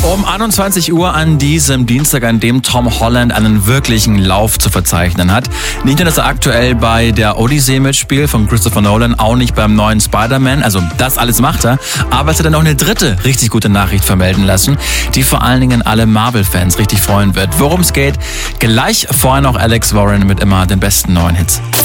Um 21 Uhr an diesem Dienstag, an dem Tom Holland einen wirklichen Lauf zu verzeichnen hat. Nicht nur, dass er aktuell bei der Odyssey mitspielt von Christopher Nolan, auch nicht beim neuen Spider-Man, also das alles macht er, aber es hat dann noch eine dritte richtig gute Nachricht vermelden lassen, die vor allen Dingen alle Marvel-Fans richtig freuen wird. Worum es geht, gleich vorher noch Alex Warren mit immer den besten neuen Hits.